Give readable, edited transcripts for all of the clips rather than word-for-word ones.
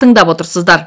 тыңдап отырсыздар.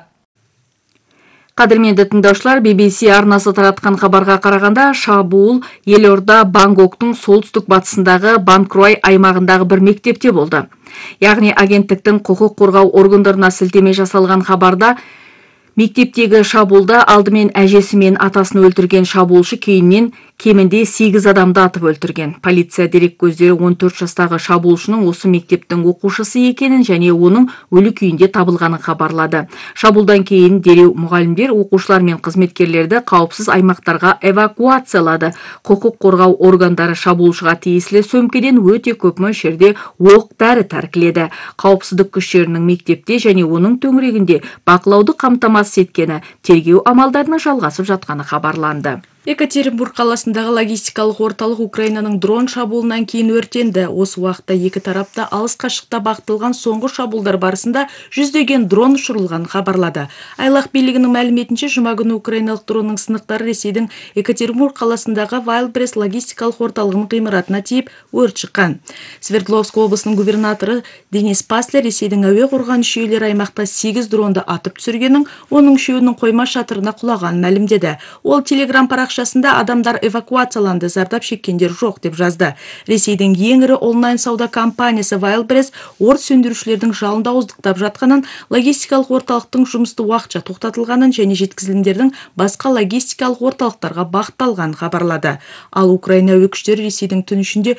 Кадырменді тыңдаушылар, BBC арнасы таратқан хабарға қарағанда, шабуыл елорда Бангкоктың солтүстік батысындағы Банкрой аймағындағы бір мектепте болды. Яғни агенттіктің құқық қорғау органдарына сілтеме жасалған хабарда, мектептегі шабуылда алдымен әжесі мен атасын өлтірген шабуылшы кейіннен кемінде 8 адамды атып өлтірген. Полиция дерек көздері 14 жастағы шабуылшының осы мектептің оқушысы екенін және оның өлі күйінде табылғанын хабарлады. Шабуылдан кейін дереу мұғалімдер оқушылар мен қызметкерлерді қауіпсіз аймақтарға эвакуациялады. Құқық қорғау органдары шабуылшыға тиесілі сөмкеден өте көп мөлшерде оқ-дәрі тәркіледі. Қауіпсіздік күштерінің мектепте және оның төңірегінде бақылауды қамтамасыз еткені, тергеу амалдарының жалғасып жатқаны хабарланды. Екатеринбург қаласындағы логистикалық орталық Украинаның дрон шабуылынан кейін өртенді. Осы уақытта екі тарапта алыс қашықта бағытталған соңғы шабуылдар барысында жүздеген дрон ұшырылғанын хабарлады. Айлақ билігінің мәліметінше, жұма күні украиналық дронның сынықтары Ресейдің Екатеринбург қаласындағы Вайлбрес логистикалық орталығының ғимаратына тиіп өрт шыққан. Свердловск облысының губернаторы Денис Паслер Ресейдің әуе қорғаныс жүйелері аймақта 8 дронды атып түсіргенін, оның үшеуінің қойма шатырына құлағанын мәлімдеді. Ол Телеграм парақшасында адамдар эвакуацияланды, зардап шеккендер жоқ деп жазды. Ресейдің ең ірі онлайн сауда компаниясы Wildberries өрт сөндірушілердің жалында ауыздықтап жатқанын, логистикалық орталықтың жұмысты уақытша тоқтатылғанын және жеткізілімдердің басқа логистикалық орталықтарға бағытталғанын хабарлады. Ал Украина әуе күштері Ресейдің түн ішінде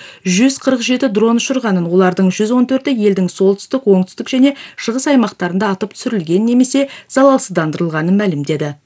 147 дрон ұшырғанын, олардың 114-і елдің солтүстік, оңтүстік және шығыс аймақтарында атып түсірілген немесе залалсыздандырылғанын мәлімдеді.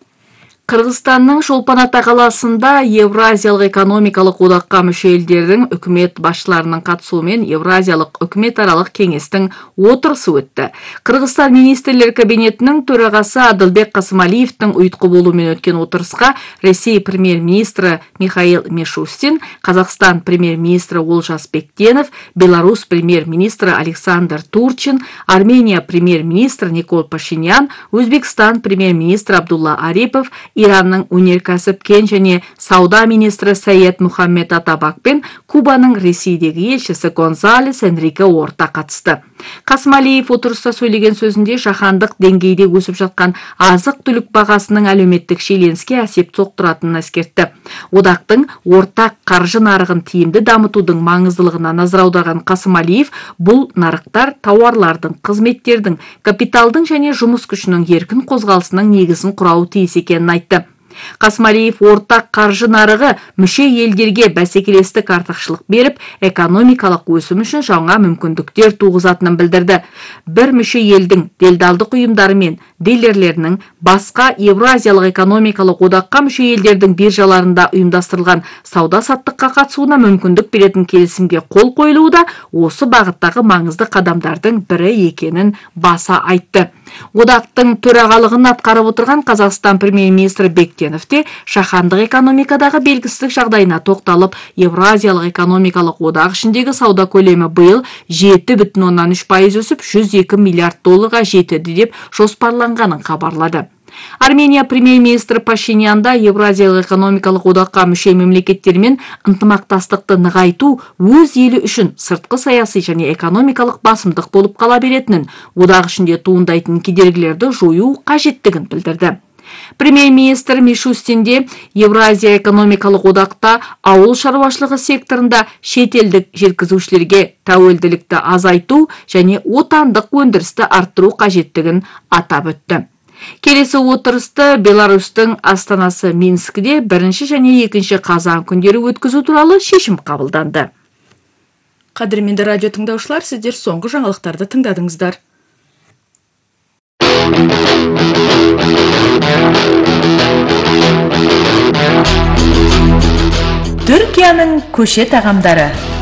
Қырғызстанның Шолпан Ата қаласында Евразиялық экономикалық одаққа мүше елдердің үкімет басшыларының қатысуымен Евразиялық үкіметаралық кеңестің отырысы өтті. Қырғызстан министрлер кабинетінің төрағасы Адылбек Қасымалиевтің ұйытқы болуымен өткен отырысқа Ресей премьер-министрі Михаил Мишустин, Қазақстан премьер-министрі Олжас Бектенов, Беларусь премьер-министрі Александр Турчин, Армения премьер-министрі Никол Пашинян, Өзбекстан премьер-министрі Абдулла Арипов, Иранның өнеркәсіп кен және сауда министрі Саид Мухаммед Атабак пен Кубаның Ресейдегі елшісі Гонзалес Энрике Орта қатысты. Қасымалиев отырыста сөйлеген сөзінде жаһандық деңгейде өсіп жатқан азық-түлік бағасының әлеуметтік шиеленіске әсеп соқтыратынын ескертті. Одақтың ортақ қаржы нарығын тиімді дамытудың маңыздылығына назар аударған Қасымалиев, бұл нарықтар тауарлардың, қызметтердің, капиталдың және жұмыс күшінің еркін қозғалысының негізін құрауы тиіс екенін айтты. Қасымалиев ортақ қаржы нарығы мүше елдерге бәсекелестік артықшылық беріп, экономикалық өсім үшін жаңа мүмкіндіктер туғызатынын білдірді. Бір мүше елдің делдалдық ұйымдары мен дилерлерінің басқа Евразиялық экономикалық одаққа мүше елдердің биржаларында ұйымдастырылған сауда-саттыққа қатысуына мүмкіндік беретін келісімге қол қойылуы да осы бағыттағы маңызды қадамдардың бірі екенін баса айтты. Одақтың төрағалығын атқарып отырған Қазақстан премьер-министрі Бектенов те жаһандық экономикадағы белгісіздік жағдайына тоқталып, Евразиялық экономикалық одақ ішіндегі сауда көлемі биыл 7,3% өсіп, 102 миллиард долларға жетеді деп жоспарланғанын хабарлады. Армения премьер-министрі Пашинян да Евразиялық экономикалық одаққа мүше мемлекеттермен ынтымақтастықты нығайту өз елі үшін сыртқы саяси және экономикалық басымдық болып қала беретінін, одақ ішінде туындайтын кедергілерді жою қажеттігін білдірді. Премьер-министр Мишустин де Евразия экономикалық одақта ауыл шаруашылығы секторында шетелдік жеткізушілерге тәуелділікті азайту және отандық өндірісті арттыру қажеттігін атап өтті. Келесі отырысты Беларусьтың астанасы Минскіде 1 және 2 қазан күндері өткізу туралы шешім қабылданды. Қадірменді радио тыңдаушылар, сіздер соңғы жаңалықтарды тыңдадыңыздар. Түркияның көше тағамдары.